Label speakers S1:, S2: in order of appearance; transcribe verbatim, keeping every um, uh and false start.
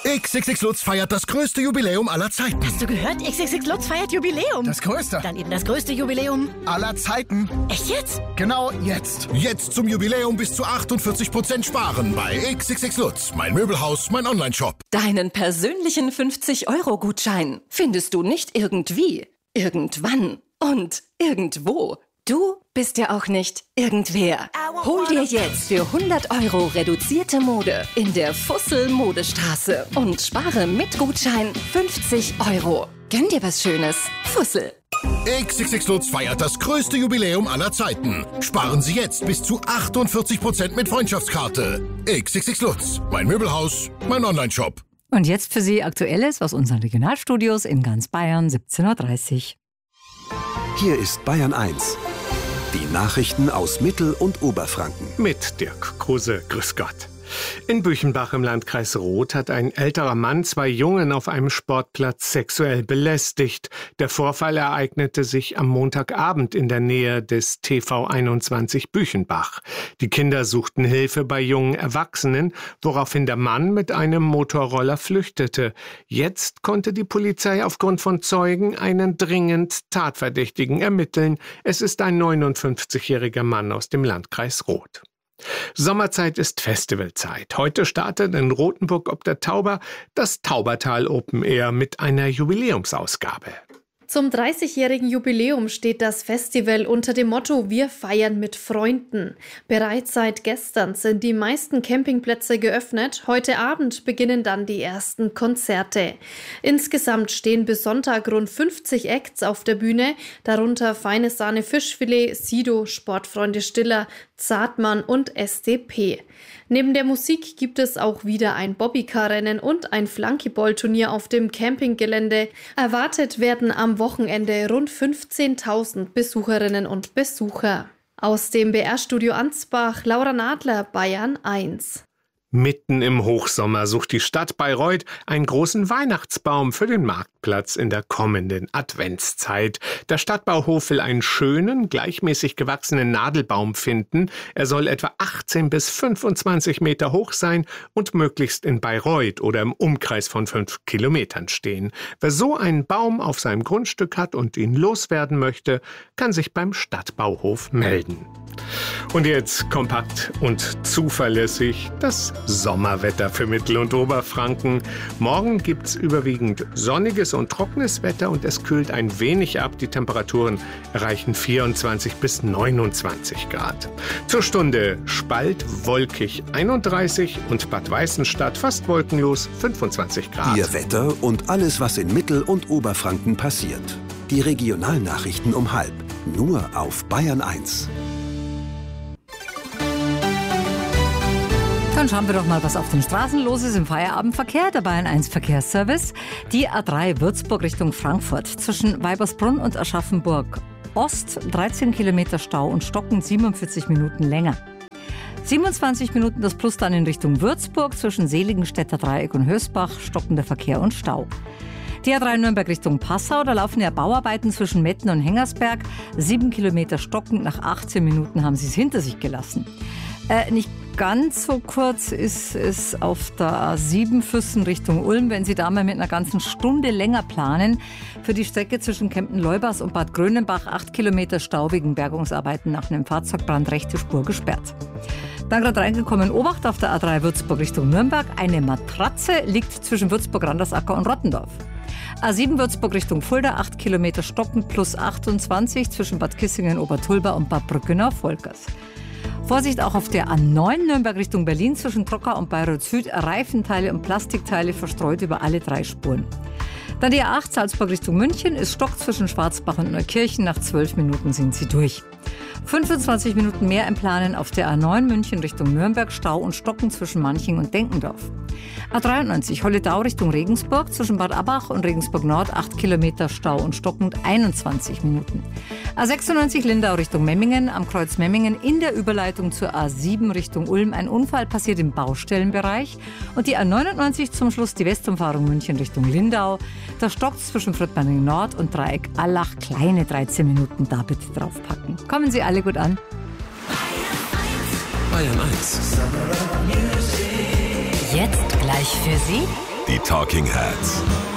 S1: X X X Lutz feiert das größte Jubiläum aller Zeiten.
S2: Hast du gehört? X X X Lutz feiert Jubiläum.
S3: Das größte.
S2: Dann eben das größte Jubiläum
S3: aller Zeiten.
S2: Echt jetzt?
S3: Genau jetzt.
S1: Jetzt zum Jubiläum bis zu achtundvierzig Prozent sparen bei X X X Lutz. Mein Möbelhaus, mein Onlineshop.
S4: Deinen persönlichen fünfzig-Euro-Gutschein findest du nicht irgendwie, irgendwann und irgendwo. Du bist ja auch nicht irgendwer. Hol dir jetzt für hundert Euro reduzierte Mode in der Fussel-Modestraße und spare mit Gutschein fünfzig Euro. Gönn dir was Schönes. Fussel.
S1: X X X Lutz feiert das größte Jubiläum aller Zeiten. Sparen Sie jetzt bis zu achtundvierzig Prozent mit Freundschaftskarte. X X X Lutz. Mein Möbelhaus, mein Onlineshop.
S5: Und jetzt für Sie Aktuelles aus unseren Regionalstudios in ganz Bayern, siebzehn Uhr dreißig.
S6: Hier ist Bayern eins. Die Nachrichten aus Mittel- und Oberfranken.
S7: Mit Dirk Kruse. Grüß Gott. In Büchenbach im Landkreis Roth hat ein älterer Mann zwei Jungen auf einem Sportplatz sexuell belästigt. Der Vorfall ereignete sich am Montagabend in der Nähe des T V einundzwanzig Büchenbach. Die Kinder suchten Hilfe bei jungen Erwachsenen, woraufhin der Mann mit einem Motorroller flüchtete. Jetzt konnte die Polizei aufgrund von Zeugen einen dringend Tatverdächtigen ermitteln. Es ist ein neunundfünfzigjähriger Mann aus dem Landkreis Roth. Sommerzeit ist Festivalzeit. Heute startet in Rothenburg ob der Tauber das Taubertal Open Air mit einer Jubiläumsausgabe.
S8: Zum dreißigjährigen Jubiläum steht das Festival unter dem Motto Wir feiern mit Freunden. Bereits seit gestern sind die meisten Campingplätze geöffnet. Heute Abend beginnen dann die ersten Konzerte. Insgesamt stehen bis Sonntag rund fünfzig Acts auf der Bühne, darunter Feine Sahne Fischfilet, Sido, Sportfreunde Stiller, Zartmann und S D P. Neben der Musik gibt es auch wieder ein Bobbycar-Rennen und ein Flunkyball-Turnier auf dem Campinggelände. Erwartet werden am Wochenende rund fünfzehntausend Besucherinnen und Besucher. Aus dem B R-Studio Ansbach, Laura Nadler, Bayern eins.
S7: Mitten im Hochsommer sucht die Stadt Bayreuth einen großen Weihnachtsbaum für den Marktplatz in der kommenden Adventszeit. Der Stadtbauhof will einen schönen, gleichmäßig gewachsenen Nadelbaum finden. Er soll etwa achtzehn bis fünfundzwanzig Meter hoch sein und möglichst in Bayreuth oder im Umkreis von fünf Kilometern stehen. Wer so einen Baum auf seinem Grundstück hat und ihn loswerden möchte, kann sich beim Stadtbauhof melden. Und jetzt kompakt und zuverlässig das Sommerwetter für Mittel- und Oberfranken. Morgen gibt's überwiegend sonniges und trockenes Wetter und es kühlt ein wenig ab. Die Temperaturen erreichen vierundzwanzig bis neunundzwanzig Grad. Zur Stunde Spalt wolkig einunddreißig und Bad Weißenstadt fast wolkenlos fünfundzwanzig Grad.
S6: Ihr Wetter und alles, was in Mittel- und Oberfranken passiert. Die Regionalnachrichten um halb. Nur auf Bayern eins.
S5: Dann schauen wir doch mal, was auf den Straßen los ist im Feierabendverkehr. Der Bayern eins Verkehrsservice. Die A drei Würzburg Richtung Frankfurt. Zwischen Weibersbrunn und Aschaffenburg Ost dreizehn Kilometer Stau und stockend siebenundvierzig Minuten länger. siebenundzwanzig Minuten das Plus dann in Richtung Würzburg. Zwischen Seligenstädter Dreieck und Hösbach stockender Verkehr und Stau. Die A drei Nürnberg Richtung Passau, da laufen ja Bauarbeiten zwischen Metten und Hengersberg. Sieben Kilometer stockend, nach achtzehn Minuten haben sie es hinter sich gelassen. Äh, nicht ganz so kurz ist es auf der A sieben Füssen Richtung Ulm, wenn Sie da mal mit einer ganzen Stunde länger planen. Für die Strecke zwischen Kempten-Leubers und Bad Grönenbach acht Kilometer Stau wegen Bergungsarbeiten nach einem Fahrzeugbrand, rechte Spur gesperrt. Dann gerade reingekommen, Obacht auf der A drei Würzburg Richtung Nürnberg. Eine Matratze liegt zwischen Würzburg-Randersacker und Rottendorf. A sieben Würzburg Richtung Fulda, acht Kilometer stockend plus achtundzwanzig zwischen Bad Kissingen-Obertulba und Bad Brückenau-Volkers. Vorsicht auch auf der A neun Nürnberg Richtung Berlin zwischen Trockau und Bayreuth Süd. Reifenteile und Plastikteile verstreut über alle drei Spuren. Dann die A acht Salzburg Richtung München. Es stockt zwischen Schwarzbach und Neukirchen. Nach zwölf Minuten sind sie durch. fünfundzwanzig Minuten mehr im Planen auf der A neun München Richtung Nürnberg. Stau und Stocken zwischen Manching und Denkendorf. A dreiundneunzig Holledau Richtung Regensburg. Zwischen Bad Abbach und Regensburg Nord acht Kilometer Stau und stockend einundzwanzig Minuten. A sechsundneunzig Lindau Richtung Memmingen. Am Kreuz Memmingen in der Überleitung zur A sieben Richtung Ulm. Ein Unfall passiert im Baustellenbereich. Und die A neunundneunzig zum Schluss die Westumfahrung München Richtung Lindau. Da stockt zwischen Fröttmanning Nord und Dreieck Allach. Kleine dreizehn Minuten, da bitte draufpacken. Kommen Sie alle gut an.
S9: Bayern eins.
S2: Jetzt gleich für Sie
S9: Die Talking Heads.